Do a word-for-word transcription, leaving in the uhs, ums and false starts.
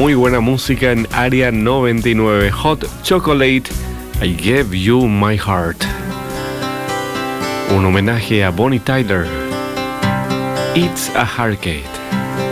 muy buena música en Área noventa y nueve. Hot Chocolate, I Gave You My Heart. Un homenaje a Bonnie Tyler. It's a Hurricane.